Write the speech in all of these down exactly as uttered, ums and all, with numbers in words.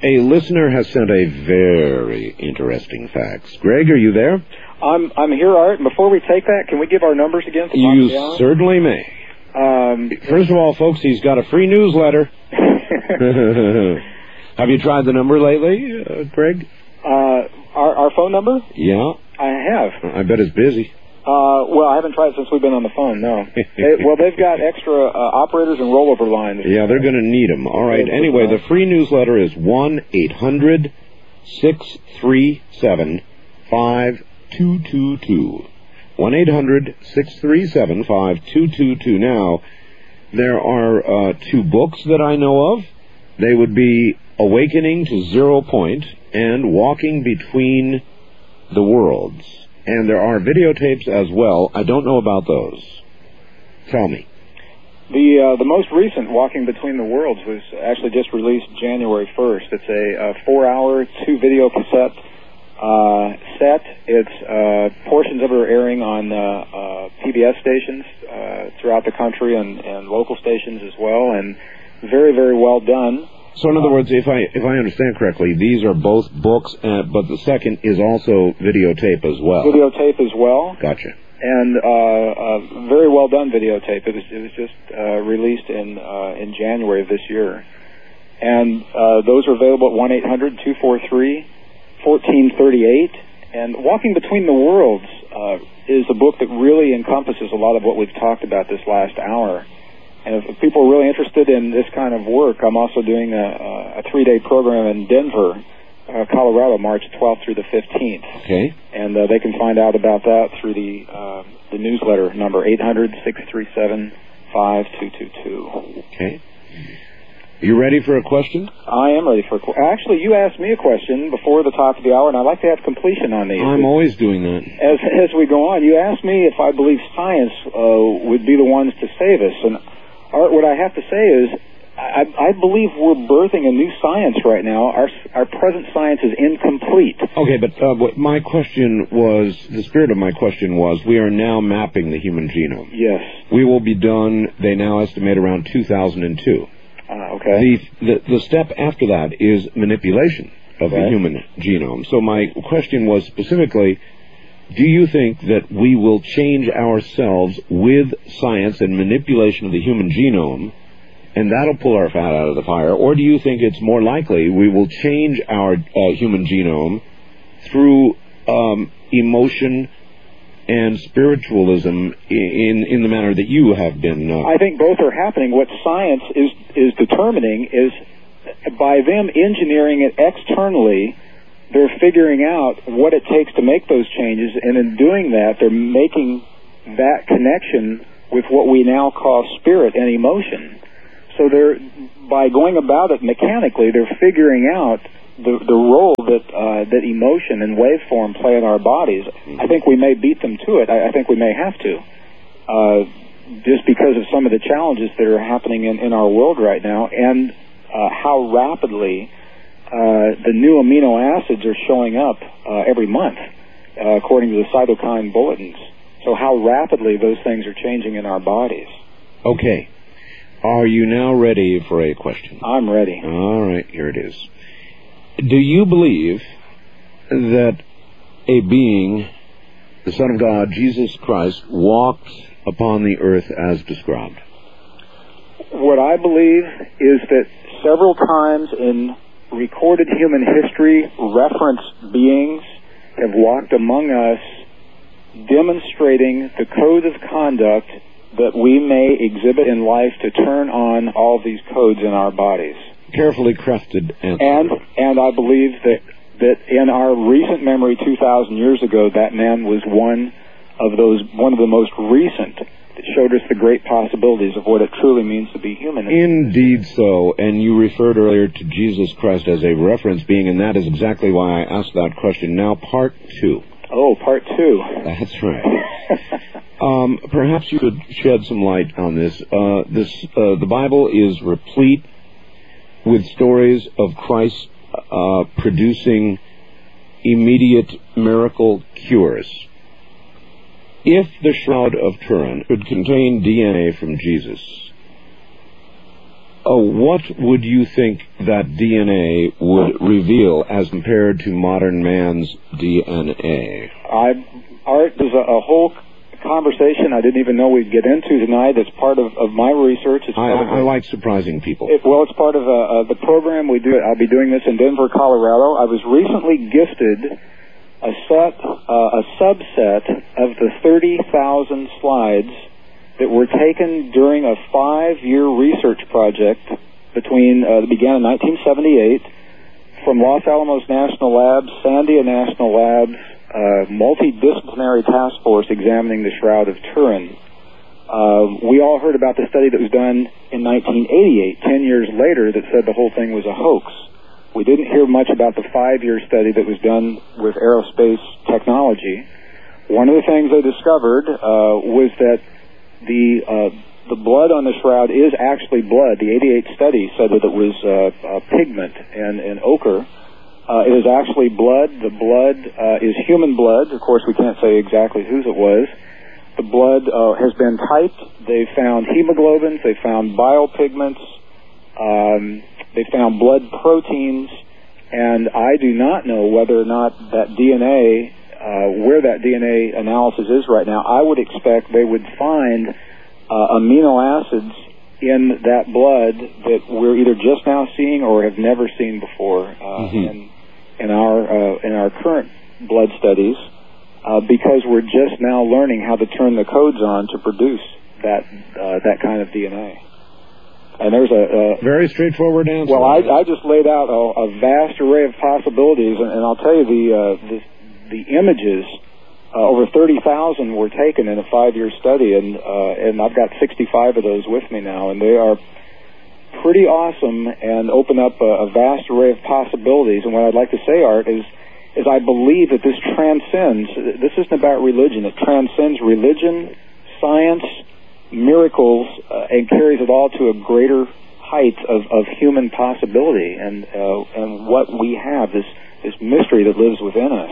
A listener has sent a very interesting fax. Greg, are you there? I'm I'm here, Art. And before we take that, can we give our numbers again? For you Bob certainly may. Um, First of all, folks, he's got a free newsletter. Have you tried the number lately, uh, Greg? Uh, our, our phone number? Yeah. I have. I bet it's busy. Uh, well, I haven't tried it since we've been on the phone, no. they, well, they've got extra uh, operators and rollover lines. Yeah, they're going to need them. All right. Anyway, the free newsletter is one eight hundred six three seven five two two two. one eight hundred six three seven five two two two. Now, there are uh, two books that I know of. They would be Awakening to Zero Point and Walking Between the Worlds. And there are videotapes as well. I don't know about those. Tell me. The uh, the most recent, Walking Between the Worlds, was actually just released January first. It's a, a four-hour, two-video cassette uh, set. It's uh, portions of it are airing on uh, uh, P B S stations uh, throughout the country and, and local stations as well, and very, very well done. So, in other words, if I if I understand correctly, these are both books, uh, but the second is also videotape as well. Videotape as well. Gotcha. And uh, uh, very well done videotape. It was it was just uh, released in uh, in January of this year, and uh, those are available at one eight hundred two four three one four three eight. And Walking Between the Worlds uh, is a book that really encompasses a lot of what we've talked about this last hour. And if people are really interested in this kind of work, I'm also doing a, a three-day program in Denver, uh, Colorado, March twelfth through the fifteenth. Okay. And uh, they can find out about that through the uh, the newsletter number eight hundred six three seven five two two two. Okay. You ready for a question? I am ready for a question. Actually, you asked me a question before the top of the hour, and I'd like to have completion on these. I'm always doing that. As as we go on, you asked me if I believe science uh, would be the ones to save us, and Art, what I have to say is, I, I believe we're birthing a new science right now. Our our present science is incomplete. Okay, but uh, what my question was, the spirit of my question was, we are now mapping the human genome. Yes. We will be done, they now estimate, around two thousand two. Uh, okay. The, the, the step after that is manipulation of right. the human genome. So my question was specifically, do you think that we will change ourselves with science and manipulation of the human genome, and that'll pull our fat out of the fire? Or do you think it's more likely we will change our uh, human genome through um, emotion and spiritualism in in the manner that you have been? Uh, I think both are happening. What science is, is determining is by them engineering it externally, they're figuring out what it takes to make those changes, and in doing that, they're making that connection with what we now call spirit and emotion. So they're, by going about it mechanically, they're figuring out the the role that uh, that emotion and waveform play in our bodies. I think we may beat them to it. I, I think we may have to, uh, just because of some of the challenges that are happening in, in our world right now, and uh, how rapidly Uh, the new amino acids are showing up uh, every month, uh, according to the cytokine bulletins. So how rapidly those things are changing in our bodies. Okay. Are you now ready for a question? I'm ready. All right, here it is. Do you believe that a being, the Son of God, Jesus Christ, walked upon the earth as described? What I believe is that several times in recorded human history, referenced beings have walked among us, demonstrating the code of conduct that we may exhibit in life to turn on all these codes in our bodies. Carefully crafted answer. And and I believe that that in our recent memory, two thousand years ago, that man was one of those one of the most recent. It showed us the great possibilities of what it truly means to be human. Indeed so, and you referred earlier to Jesus Christ as a reference being, and that is exactly why I asked that question. Now, part two. Oh, part two. That's right. um, perhaps you could shed some light on this. Uh, this uh, the Bible is replete with stories of Christ uh, producing immediate miracle cures. If the Shroud of Turin could contain D N A from Jesus, uh, what would you think that D N A would reveal as compared to modern man's D N A? I, Art, there's a, a whole conversation I didn't even know we'd get into tonight. It's part of, of my research. It's I, part I, I of, like surprising people. It, well, it's part of uh, uh, the program we do. I'll be doing this in Denver, Colorado. I was recently gifted a set, uh, a subset of the thirty thousand slides that were taken during a five-year research project between uh, that began in nineteen seventy-eight from Los Alamos National Labs, Sandia National Labs, uh, multidisciplinary task force examining the Shroud of Turin. Uh, we all heard about the study that was done in nineteen eighty-eight, ten years later, that said the whole thing was a hoax. We didn't hear much about the five-year study that was done with aerospace technology. One of the things they discovered uh, was that the uh, the blood on the shroud is actually blood. The eighty-eight study said that it was uh, uh, pigment and, and ochre. Uh, it is actually blood. The blood uh, is human blood. Of course, we can't say exactly whose it was. The blood uh, has been typed. They found hemoglobins. They found biopigments. Um, they found blood proteins. And I do not know whether or not that D N A, uh, where that D N A analysis is right now. I would expect they would find uh, amino acids in that blood that we're either just now seeing or have never seen before uh, mm-hmm. in, in our uh, in our current blood studies, uh, because we're just now learning how to turn the codes on to produce that uh, that kind of D N A. And there's a, a very straightforward answer. Well, I, I just laid out a, a vast array of possibilities, and, and I'll tell you the uh, the, the images. Uh, over thirty thousand were taken in a five-year study, and uh, and I've got sixty-five of those with me now, and they are pretty awesome and open up a, a vast array of possibilities. And what I'd like to say, Art, is is I believe that this transcends. This isn't about religion. It transcends religion, science, miracles, uh, and carries it all to a greater height of, of human possibility and uh, and what we have, this this mystery that lives within us.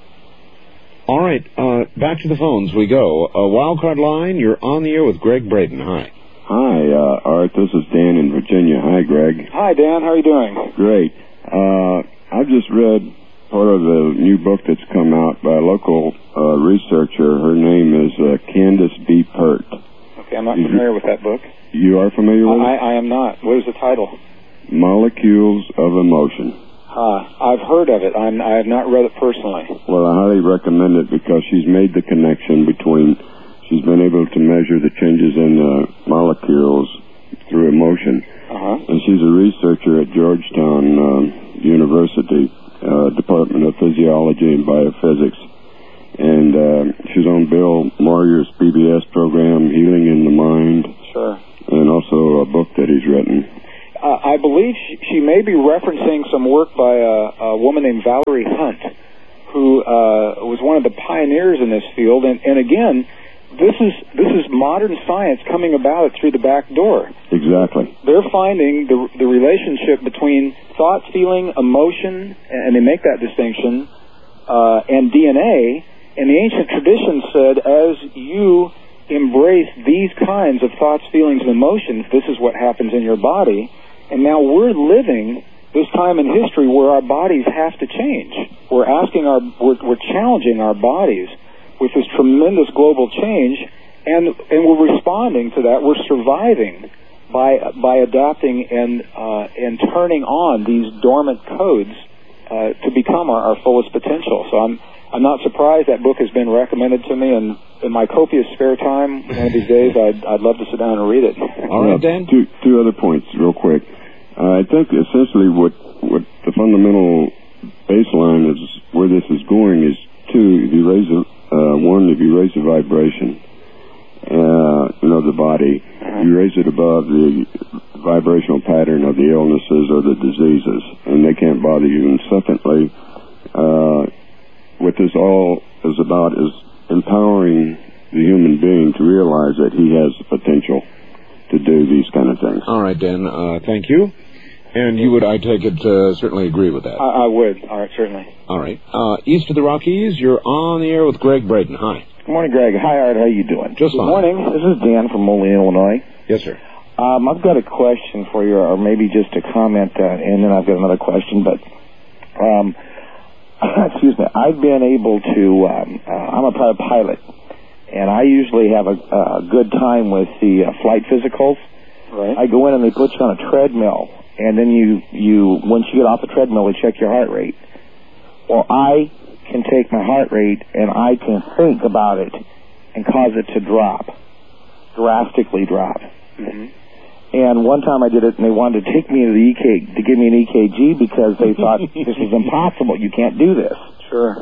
All right, uh, back to the phones we go. Uh, Wildcard line, you're on the air with Greg Braden. Hi. Hi, uh, Art. This is Dan in Virginia. Hi, Greg. Hi, Dan. How are you doing? Great. Uh, I've just read part of the new book that's come out by a local uh, researcher. Her name is uh, Candace B. Pert. Okay, I'm not familiar with that book. You are familiar with I, it? I am not. What is the title? Molecules of Emotion. Uh, I've heard of it. I'm, I have not read it personally. Well, I highly recommend it because she's made the connection between, she's been able to measure the changes in the molecules through emotion. Uh-huh. And she's a researcher at Georgetown um, University, uh, Department of Physiology and Biophysics. And uh, she's on Bill Moyer's P B S program, Healing in the Mind. Sure. And also a book that he's written. Uh, I believe she, she may be referencing some work by a, a woman named Valerie Hunt, who uh, was one of the pioneers in this field. And, and again, this is this is modern science coming about through the back door. Exactly. They're finding the the relationship between thought, feeling, emotion, and they make that distinction, uh, and D N A. And the ancient tradition said, as you embrace these kinds of thoughts, feelings, and emotions, this is what happens in your body. And now we're living this time in history where our bodies have to change. We're asking our, we're, we're challenging our bodies with this tremendous global change, and and we're responding to that. We're surviving by by adapting and uh, and turning on these dormant codes uh, to become our, our fullest potential. So I'm I'm not surprised that book has been recommended to me, and in my copious spare time, one of these days, I'd, I'd love to sit down and read it. All right, Dan? Two, two other points real quick. Uh, I think essentially what, what the fundamental baseline is, where this is going is two, if you raise a, uh, one, if you raise the vibration, uh, you know, the body, uh-huh. you raise it above the vibrational pattern of the illnesses or the diseases, and they can't bother you. And secondly, uh, what this all is about is empowering the human being to realize that he has the potential to do these kind of things. All right, Dan. Uh, thank you. And you would, I take it, uh, certainly agree with that. I, I would. All right, certainly. All right. Uh, east of the Rockies, you're on the air with Greg Braden. Hi. Good morning, Greg. Hi, Art. How you doing? Just Good fine. morning. This is Dan from Moline, Illinois. Yes, sir. Um, I've got a question for you, or maybe just a comment, uh, and then I've got another question. But, um, excuse me, I've been able to. Um, uh, I'm a private pilot, and I usually have a, a good time with the uh, flight physicals. Right. I go in and they put you on a treadmill, and then you, you once you get off the treadmill, they check your heart rate. Well, I can take my heart rate and I can think about it and cause it to drop, drastically drop. Mm-hmm. And one time I did it, and they wanted to take me to the E K to give me an E K G because they thought this was impossible. You can't do this. Sure.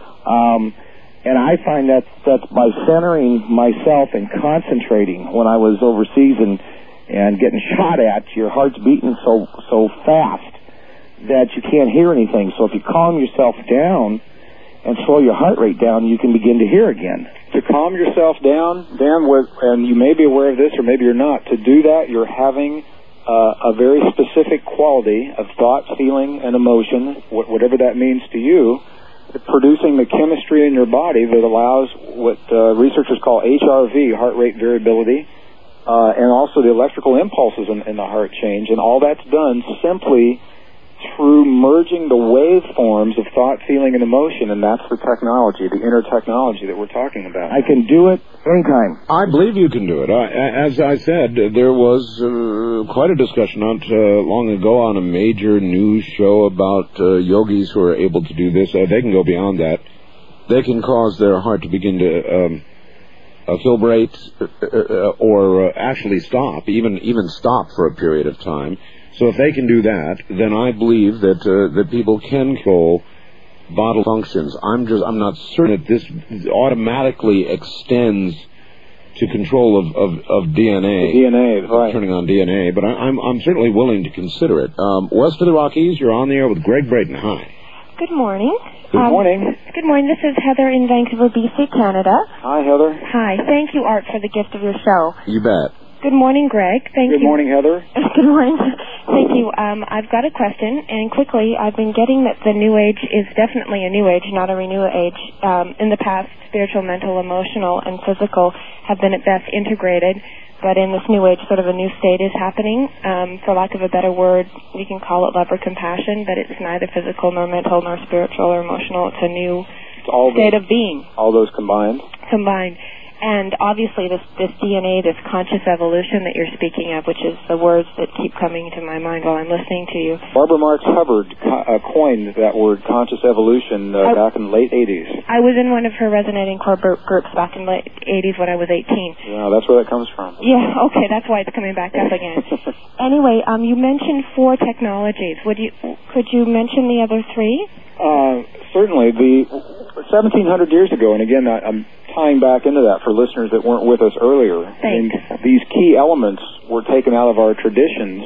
Um, and I find that that's by centering myself and concentrating. When I was overseas and and getting shot at, your heart's beating so so fast that you can't hear anything. So if you calm yourself down and slow your heart rate down, you can begin to hear again. To calm yourself down, Dan, and you may be aware of this or maybe you're not, to do that you're having uh, a very specific quality of thought, feeling, and emotion, whatever that means to you, producing the chemistry in your body that allows what uh, researchers call H R V, heart rate variability, uh, and also the electrical impulses in, in the heart change. And all that's done simply through merging the waveforms of thought, feeling, and emotion, and that's the technology, the inner technology that we're talking about. I can do it anytime. I believe you can do it. I, as I said, there was uh, quite a discussion not uh, long ago on a major news show about uh, yogis who are able to do this. Uh, they can go beyond that. They can cause their heart to begin to um, uh, fibrate uh, uh, or uh, actually stop, even even stop for a period of time. So if they can do that, then I believe that uh, that people can control bodily functions. I'm just I'm not certain that this automatically extends to control of, of, of D N A. D N A, right. Turning on D N A, but I, I'm I'm certainly willing to consider it. Um, west of the Rockies, you're on the air with Greg Braden. Hi. Good morning. Good um, morning. Good morning. This is Heather in Vancouver, B C, Canada. Hi, Heather. Hi. Thank you, Art, for the gift of your show. You bet. Good morning, Greg. Thank Good you. Good morning, Heather. Good morning. Thank you. Um, I've got a question, and quickly, I've been getting that the New Age is definitely a New Age, not a Renew Age. Um, in the past, spiritual, mental, emotional, and physical have been at best integrated, but in this New Age, sort of a new state is happening. Um, for lack of a better word, we can call it love or compassion, but it's neither physical nor mental nor spiritual or emotional. It's a new it's all state those, of being. All those combined. Combined. And obviously this, this D N A, this conscious evolution that you're speaking of, which is the words that keep coming to my mind while I'm listening to you. Barbara Marx Hubbard co- uh, coined that word, conscious evolution, uh, I, back in the late eighties. I was in one of her resonating core groups back in the late eighties when I was eighteen. Yeah, that's where that comes from. Yeah, okay, that's why it's coming back up again. Anyway, um, you mentioned four technologies. Would you, could you mention the other three? Uh, certainly. The seventeen hundred years ago, and again, I, I'm tying back into that for listeners that weren't with us earlier. Thanks. And these key elements were taken out of our traditions.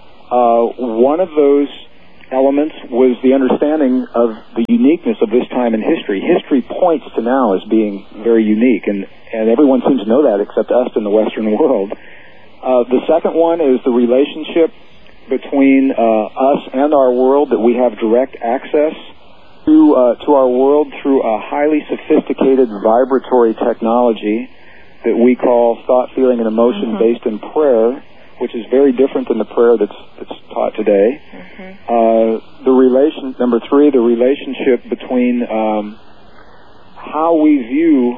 Uh, one of those elements was the understanding of the uniqueness of this time in history. History points to now as being very unique, and, and everyone seems to know that except us in the Western world. Uh, the second one is the relationship between uh, us and our world, that we have direct access to uh, to our world through a highly sophisticated vibratory technology that we call thought, feeling, and emotion mm-hmm. based in prayer, which is very different than the prayer that's that's taught today. Mm-hmm. Uh, the relation number three, the relationship between um, how we view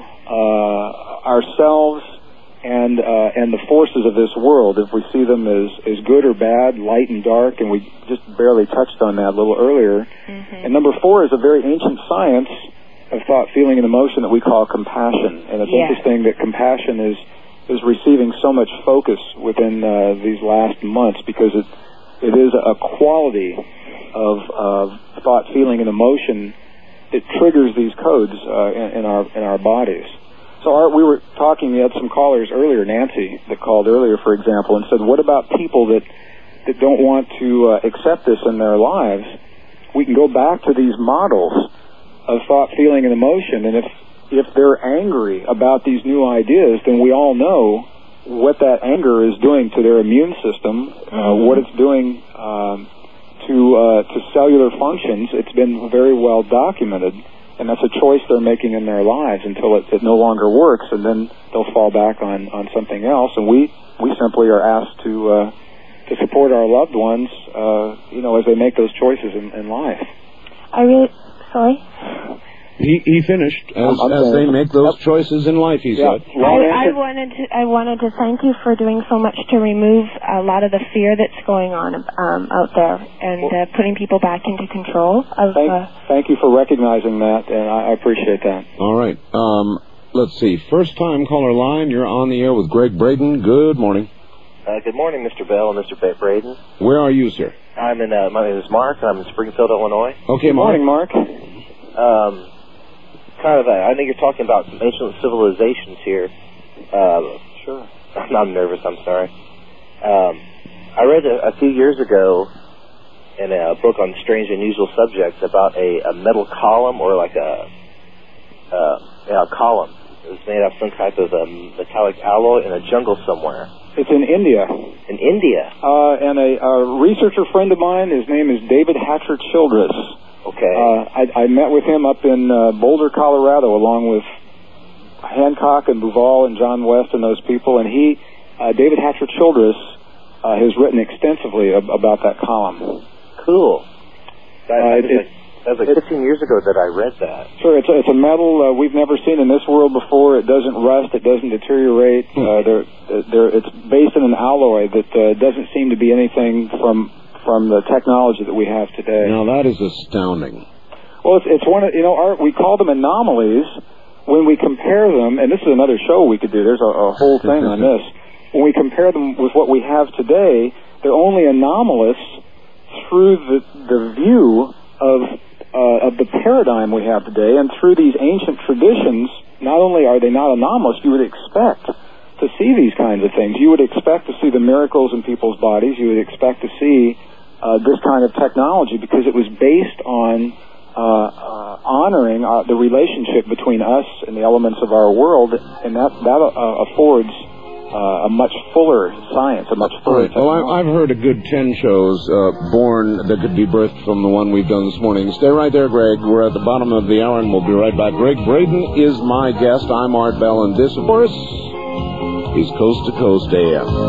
uh, ourselves and uh, and the forces of this world, if we see them as, as good or bad, light and dark, and we just barely touched on that a little earlier. Mm-hmm. And number four is a very ancient science of thought, feeling, and emotion that we call compassion. And it's yeah. interesting that compassion is is receiving so much focus within uh, these last months, because it it is a quality of, of thought, feeling, and emotion that triggers these codes uh, in, in our in our bodies. So Art, we were talking, we had some callers earlier, Nancy, that called earlier, for example, and said, what about people that, that don't want to uh, accept this in their lives? We can go back to these models of thought, feeling, and emotion, and if if they're angry about these new ideas, then we all know what that anger is doing to their immune system, uh, what it's doing um, to uh, to cellular functions. It's been very well documented and that's a choice they're making in their lives until it, it no longer works, and then they'll fall back on, on something else. And we, we simply are asked to uh, to support our loved ones, uh, you know, as they make those choices in, in life. I really, sorry? He, he finished as, I'm as they saying- make those choices in life, he Yeah. said. Long I, I answer. wanted to I wanted to thank you for doing so much to remove a lot of the fear that's going on um, out there and uh, putting people back into control of. Thank, Uh, thank you for recognizing that, and I, I appreciate that. All right. Um, let's see. First time caller line. You're on the air with Greg Braden. Good morning. Uh, good morning, Mister Bell and Mister Ba- Braden. Where are you, sir? I'm in. Uh, my name is Mark, and I'm in Springfield, Illinois. Okay, Good Mark. morning, Mark. Um, kind of. A, I think you're talking about ancient civilizations here. Uh, Sure. I'm nervous. I'm sorry. Um, I read a, a few years ago in a book on strange and unusual subjects about a, a metal column, or like a uh, yeah, a column. It was made out of some type of um, metallic alloy in a jungle somewhere It's in India. in India. Uh, and a, a researcher friend of mine, his name is David Hatcher Childress. Okay. Uh, I, I met with him up in uh, Boulder, Colorado, along with Hancock and Buval and John West and those people. And he, uh, David Hatcher Childress, uh, has written extensively ab- about that column. Cool. That, Uh, that, was it- like, that was like fifteen years ago that I read that. Sure, it's a, it's a metal uh, we've never seen in this world before. It doesn't rust. It doesn't deteriorate. Uh, they're, they're, it's based in an alloy that uh, doesn't seem to be anything from from the technology that we have today. Now, that is astounding. Well, it's, it's one of, you know, our, we call them anomalies when we compare them, and this is another show we could do. There's a, a whole thing on this. When we compare them with what we have today, they're only anomalous through the, the view of uh, of the paradigm we have today, and through these ancient traditions. Not only are they not anomalous, you would expect to see these kinds of things. You would expect to see the miracles in people's bodies. You would expect to see uh, this kind of technology because it was based on uh, uh, honoring uh, the relationship between us and the elements of our world, and that that uh, affords uh, a much fuller science, a much All fuller right. Well, technology. I, I've heard a good ten shows uh, born that could be birthed from the one we've done this morning. Stay right there, Greg. We're at the bottom of the hour, and we'll be right back. Greg Braden is my guest. I'm Art Bell, and this, of course, is Coast to Coast A M.